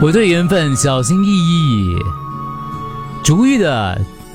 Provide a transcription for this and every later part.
我对缘分小心翼翼。主语的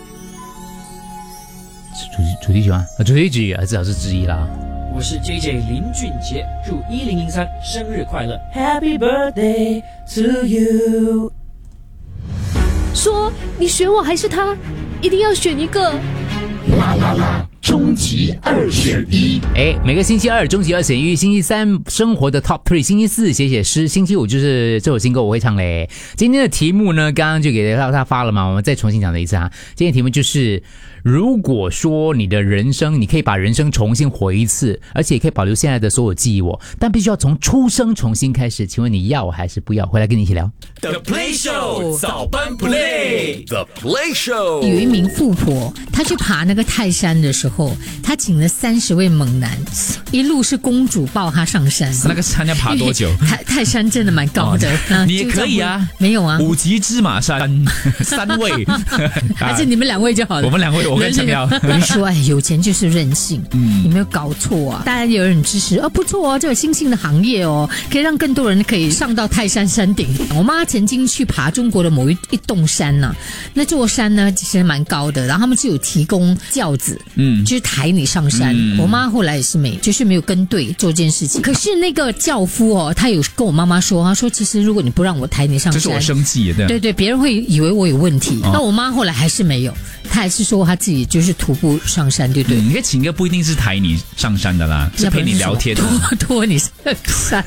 主题曲吗？主题曲至少是之一啦。 我是 JJ 林俊杰，祝1003生日快乐 ，Happy Birthday to you。 说你选我还是他，一定要选一个。 啦啦啦，终极2选1。 每个星期二终极2选1，星期三生活的 Top 3，星期四写诗，星期五就是这首新歌我会唱嘞。今天的题目呢，刚刚就给他发了嘛，我们再重新讲了一次哈。今天的题目就是，如果说你的人生，你可以把人生重新活一次，而且也可以保留现在的所有记忆但必须要从出生重新开始，请问你要还是不要？回来跟你一起聊。 The Play Show 早班 Play。The Play Show 有一名富婆，她去爬那个泰山的时候，她请了30位猛男，一路是公主抱她上山。 那个山要爬多久？ 泰山真的蛮高的， 你也可以啊。 没有啊， 五级芝麻山3位， 还是你们2位就好了。 我们2位，我跟陈瑶。 你说，有钱就是任性，有没有搞错啊？大家有人支持，不错哦，这个新兴的行业哦，可以让更多人可以上到泰山山顶。我妈曾经去爬中国的某一栋山呐，那座山呢其实蛮高的，然后他们就有提供轿子，就是抬你上山。我妈后来也是没有跟对做这件事情。可是那个轿夫哦，他有跟我妈妈说，他说其实如果你不让我抬你上山， 这是我生气的。 对，别人会以为我有问题。那我妈后来还是没有，她还是说她自己就是徒步上山，对不对？ 你可以请个不一定是抬你上山的啦，是陪你聊天的， 拖你上山。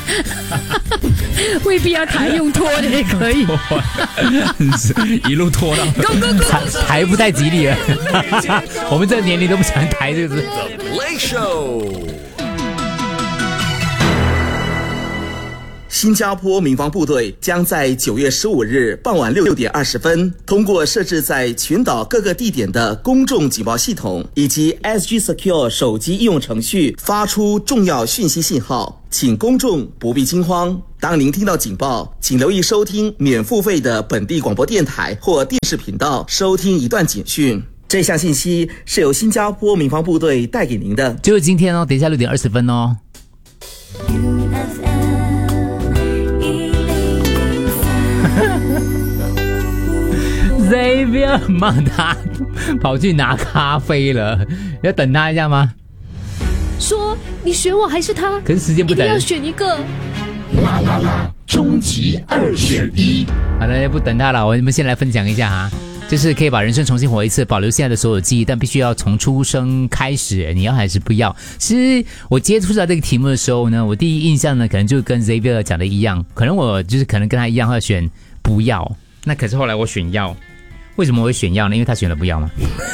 未必要抬，用拖的也可以， 一路拖到抬不太吉利了。我们这个年龄都不喜欢抬这个字。 The Play Show。 新加坡民防部队将在9月15日傍晚6点20分，通过设置在群岛各个地点的公众警报系统以及 SG Secure 手机应用程序发出重要讯息信号，请公众不必惊慌。当您听到警报，请留意收听免付费的本地广播电台或电视频道，收听一段警讯。这项信息是由新加坡民防部队带给您的。 就是今天哦，等一下6点20分哦。Xavier 忙他跑去拿咖啡了，要等他一下吗？ 说你选我还是他， 可是时间不等， 一定要选一个。 啦啦啦，终极2选1。 好了，不等他了，我们先来分享一下哈，就是可以把人生重新活一次，保留现在的所有记忆，但必须要从出生开始，你要还是不要？其实我接触到这个题目的时候呢，我第一印象呢，可能就跟 Xavier 讲的一样，可能我就是可能跟他一样会选不要，那可是后来我选要。为什么我会选要呢？因为他选了不要吗？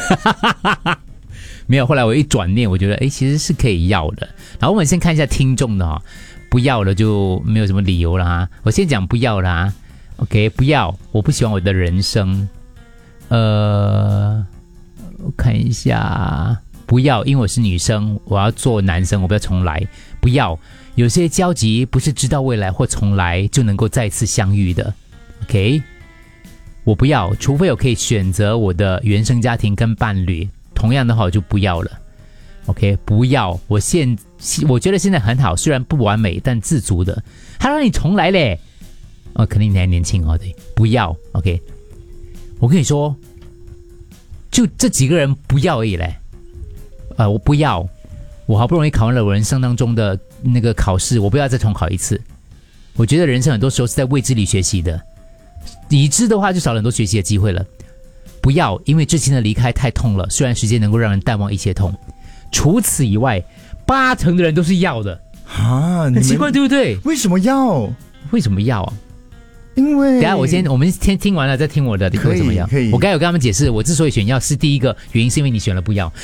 没有，后来我一转念，我觉得其实是可以要的。然后我们先看一下听众的不要了就没有什么理由了哈。我先讲不要啦 ，OK， 不要，我不喜欢我的人生。我看一下，不要，因为我是女生，我要做男生，我不要重来。不要，有些交集不是知道未来或重来就能够再次相遇的 ，OK。我不要，除非我可以选择我的原生家庭跟伴侣，同样的话我就不要了。OK， 不要，我觉得现在很好，虽然不完美，但自足的。他让你重来嘞，肯定你还年轻哦，对，不要。OK， 我跟你说，就这几个人不要而已嘞。我不要，我好不容易考完了我人生当中的那个考试，我不要再重考一次。我觉得人生很多时候是在未知里学习的。已知的话就少了很多学习的机会了。不要，因为至亲的离开太痛了，虽然时间能够让人淡忘一切痛。除此以外，80%的人都是要的啊， 很奇怪对不对？ 为什么要？ 为什么要啊？ 因为等一下我们先听完了再听我的，为什么要？ 可以。 我刚才有跟他们解释，我之所以选要是第一个原因是因为你选了不要。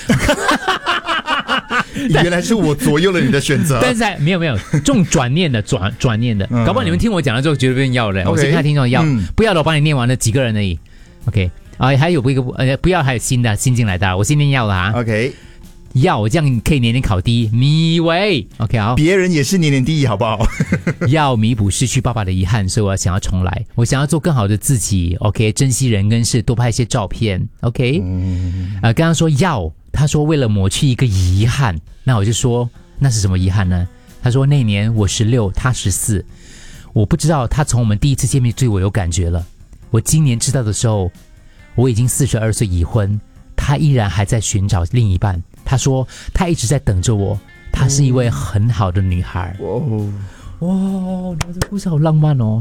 原来是我左右了你的选择。 但是没有这种转念的转念的，搞不好你们听我讲了之后绝对变要的。我先看听众要，不要的我帮你念完了几个人而已。OK， 还有一个不要，还有新进来的，我先念要了哈。 OK， 要这样可以年年考第一，你以为 OK 好？ 别人也是年年第一，好不好？ 要弥补失去爸爸的遗憾，所以我想要重来，我想要做更好的自己。OK， 珍惜人跟事，多拍一些照片。OK，刚刚说要。他说为了抹去一个遗憾，那我就说那是什么遗憾呢？他说那年我16，他14， 我不知道他从我们第一次见面对我有感觉了。我今年知道的时候，我已经42岁已婚，他依然还在寻找另一半。他说他一直在等着我，她是一位很好的女孩。哇，这故事好浪漫哦。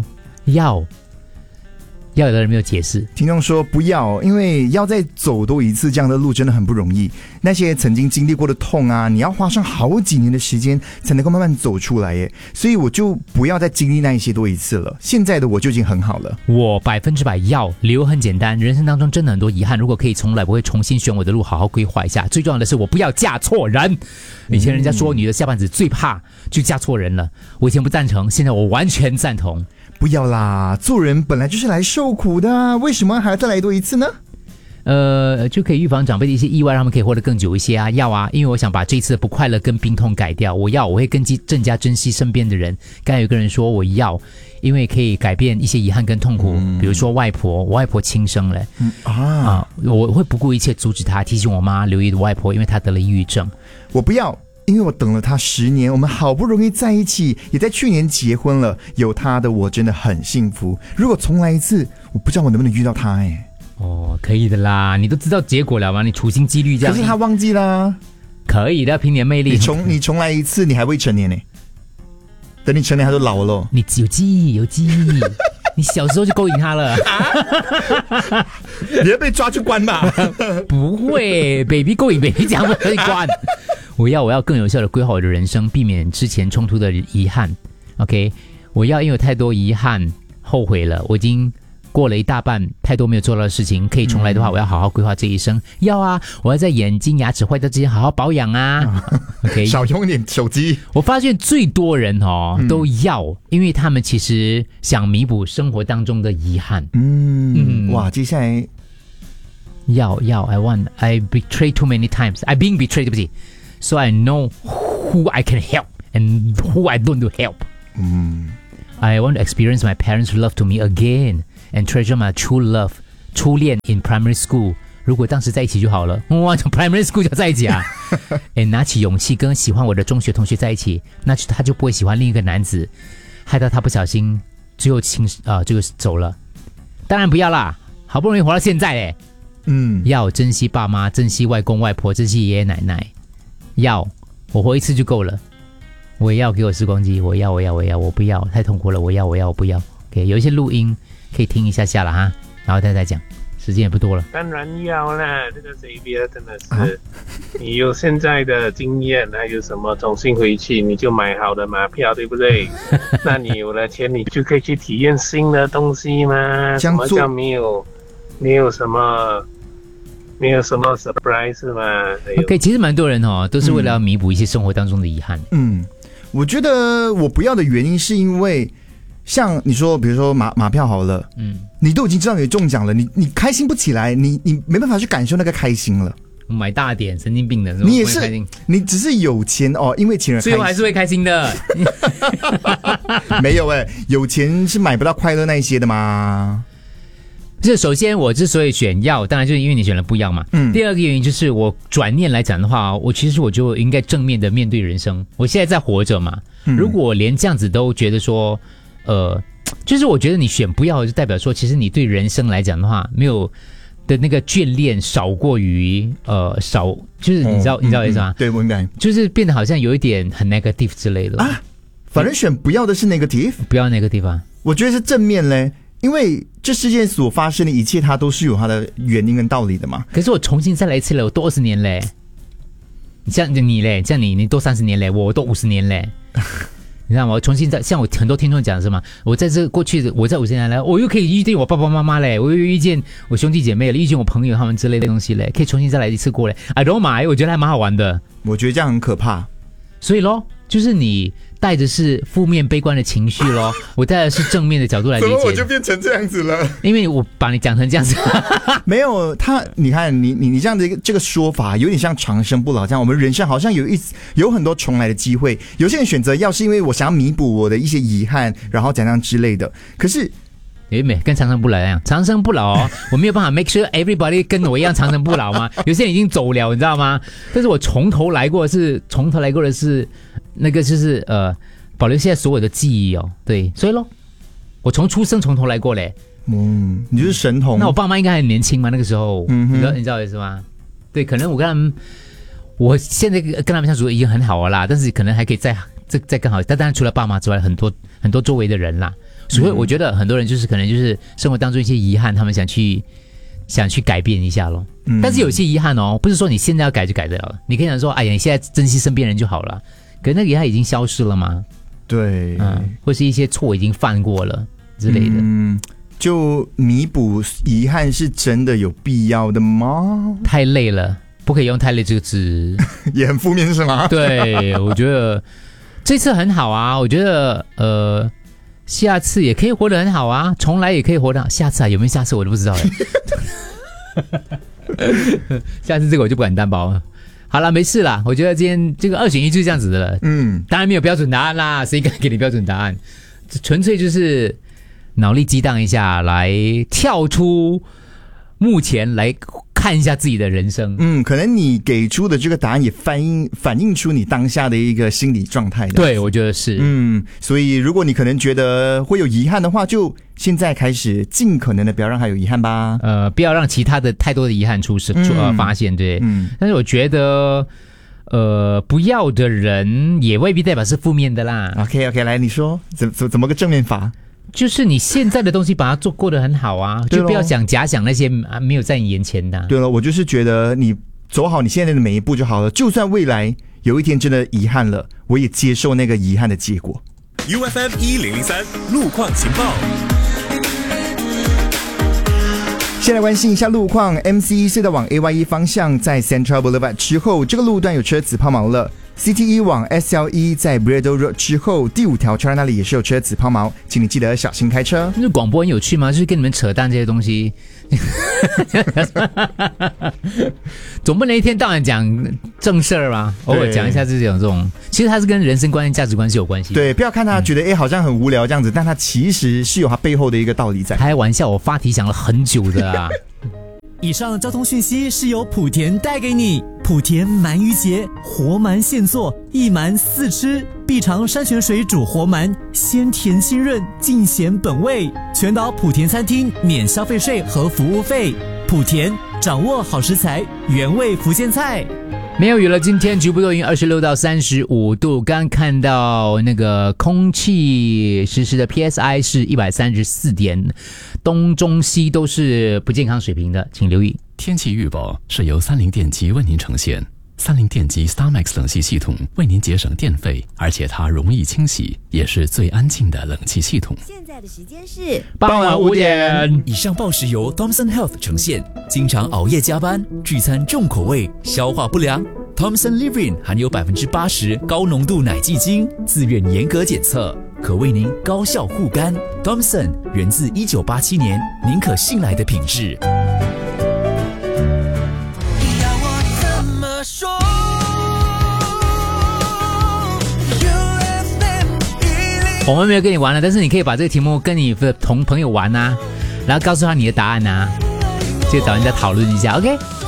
要有的人没有解释。 听众说不要，因为要再走多一次这样的路真的很不容易。那些曾经经历过的痛啊，你要花上好几年的时间才能够慢慢走出来耶。所以我就不要再经历那一些多一次了。现在的我就已经很好了。 我100%要，理由很简单，人生当中真的很多遗憾，如果可以重来，我会重新选我的路，好好规划一下。最重要的是我不要嫁错人。以前人家说女的下半子最怕就嫁错人了，我以前不赞成，现在我完全赞同。 不要啦，做人本来就是来受苦的啊，为什么还要再来多一次呢？ 就可以预防长辈的一些意外，让他们可以活得更久一些啊。要啊，因为我想把这一次的不快乐跟病痛改掉。我会更加珍惜身边的人。刚才有个人说我要，因为可以改变一些遗憾跟痛苦，比如说我外婆轻生了，我会不顾一切阻止她，提醒我妈留意的外婆，因为她得了抑郁症。 我不要。因为我等了他10年，我们好不容易在一起，也在去年结婚了，有他的我真的很幸福。如果重来一次，我不知道我能不能遇到他哎。 可以的啦，你都知道结果了吗？你处心积虑这样。 可是他忘记啦。 可以的，凭你的魅力。 你重来一次，你还未成年呢。等你成年他都老了。 你有记忆，你小时候就勾引他了。 你要被抓去关吧？ 不会 ，baby 勾引 baby 这样不可以关。我要更有效的规划我的人生，避免之前冲突的遗憾。OK， 我要因为有太多遗憾后悔了，我已经过了一大半太多没有做到的事情，可以重来的话，我要好好规划这一生。要啊，我要在眼睛牙齿坏掉之前好好保养啊。OK， 少用一点手机。 我发现最多人都要，因为他们其实想弥补生活当中的遗憾。 哇，接下来要 I betrayed too many times. I being betrayed， 对不起。So I know who I can help and who I don't help. I want to experience my parents' love to me again and treasure my true love, 初恋 in primary school. 如果当时在一起就好了。哇，从 primary school 就在一起啊！拿起勇气跟喜欢我的中学同学在一起，那他就不会喜欢另一个男子，害到他不小心最后就走了。当然不要啦，好不容易活到现在嘞。要珍惜爸妈，珍惜外公外婆，珍惜爷爷奶奶。我活一次就够了。我也要给我时光机，我要，我不要，太痛苦了，我不要。OK， 有一些录音可以听一下了哈，然后再讲，时间也不多了。 当然要啦，这个 Xavier 真的是，你有现在的经验，还有什么重新回去你就买好的马票，对不对？那你有了钱，你就可以去体验新的东西嘛。什么叫没有什么 surprise 嘛 ？OK， 其实蛮多人都是为了要弥补一些生活当中的遗憾。 我觉得我不要的原因是因为，像你说，比如说马票好了，你都已经知道你中奖了，你开心不起来，你没办法去感受那个开心了。 买大点，神经病的， 你也是，你只是有钱因为钱而开心， 最后还是会开心的。 没有有钱是买不到快乐那一些的吗？ 这首先我之所以选要，当然就是因为你选了不要嘛。第二个原因就是我转念来讲的话，我就应该正面的面对人生。我现在在活着嘛，如果我连这样子都觉得说，就是我觉得你选不要，就代表说，其实你对人生来讲的话，没有的那个眷恋少过于少，就是你知道意思吗？ 对，我明白， 就是变得好像有一点很 negative 之类的啊。反正选不要的是 negative， 不要negative啊。 我觉得是正面嘞。因为这世界所发生的一切，它都是有它的原因跟道理的嘛。 可是我重新再来一次了，我多20年嘞。像你嘞，像你多30年嘞，我多50年嘞。你知道吗？我重新像我很多听众讲是吗？我在这过去我在50年来，我又可以遇见我爸爸妈妈嘞，我又遇见我兄弟姐妹了，遇见我朋友他们之类的东西嘞，可以重新再来一次过嘞。I don't mind， 我觉得还蛮好玩的。 我觉得这样很可怕。 所以咯，就是你带着是负面悲观的情绪咯，我带的是正面的角度来理解。 怎么我就变成这样子了？ 因为我把你讲成这样子。 没有你看你这样的这个说法有点像长生不老这样，我们人生好像有很多重来的机会。有些人选择要是因为我想要弥补我的一些遗憾，然后怎样之类的。可是跟长生不老一样，长生不老我没有办法 make sure everybody 跟我一样长生不老吗？有些人已经走了，你知道吗？但是我从头来过的是那个就是保留现在所有的记忆对，所以咯， 我从出生从头来过嘞。 你就是神童。 那我爸妈应该很年轻嘛，那个时候，你知道意思吗？对，可能我跟他们，我现在跟他们相处已经很好了啦，但是可能还可以再更好。但当然除了爸妈之外，很多周围的人啦，所以我觉得很多人就是可能就是生活当中一些遗憾，他们想去改变一下咯。但是有些遗憾哦，不是说你现在要改就改得了，你可以想说，哎呀，你现在珍惜身边人就好了。可是那个遗憾已经消失了吗？ 对， 或是一些错已经犯过了之类的。 就弥补遗憾是真的有必要的吗？ 太累了，不可以用太累这个字， 也很负面是吗？ 对，我觉得这次很好啊，我觉得下次也可以活得很好啊，重来也可以活得好。下次啊，有没有下次我都不知道下次这个我就不敢担保了。好了，没事啦，我觉得今天这个2选1就是这样子的了。当然没有标准答案啦，谁敢给你标准答案？纯粹就是脑力激荡一下，来跳出目前来看一下自己的人生。 可能你给出的这个答案也反映出你当下的一个心理状态的。 对，我觉得是。 所以如果你可能觉得会有遗憾的话，就现在开始尽可能的不要让它有遗憾吧。 不要让其他的太多的遗憾发现，对。但是我觉得不要的人也未必代表是负面的啦。 OK， 来你说怎么个正面法？ 就是你现在的东西把它过得很好啊，就不要假想那些没有在你眼前的。 对了，我就是觉得你走好你现在的每一步就好了，就算未来有一天真的遗憾了，我也接受那个遗憾的结果。 UFM 1003路况情报。 先来关心一下路况 ，MC 隧道往 AY1 方向在 Central Boulevard 之后，这个路段有车子抛锚了。CT1 往 SL1 在 Bredo Road 之后，第5条车那里也是有车子抛锚，请你记得小心开车。 那广播很有趣吗？就是跟你们扯淡这些东西，总不能一天到晚讲正事儿吧？偶尔讲一下这种，其实它是跟人生观念、价值观是有关系的。 对，不要看他觉得好像很无聊这样子，但他其实是有他背后的一个道理在。 开玩笑，我发题想了很久的啊。 以上交通讯息是由莆田带给你。莆田鳗鱼节，活鳗现做，一鳗4吃，必尝山泉水煮活鳗，鲜甜清润，尽显本味。全岛莆田餐厅免消费税和服务费。莆田掌握好食材，原味福建菜。 没有雨了，今天局部多云，26到35度。刚看到那个空气实时的 PSI 是134点，东中西都是不健康水平的，请留意。 天气预报是由30电机为您呈现。30电机 StarMax 冷气系统为您节省电费，而且它容易清洗，也是最安静的冷气系统。 现在的时间是傍晚5点。 以上报时由 Thomson Health 呈现。经常熬夜加班、聚餐重口味、消化不良 ，Thomson Livrin 含有80%高浓度奶蓟精，自愿严格检测，可为您高效护肝。Thomson 源自1987年，您可信赖的品质。 我们没有跟你玩了，但是你可以把这个题目跟你的朋友玩啊，然后告诉他你的答案啊，就找人家讨论一下 ，OK？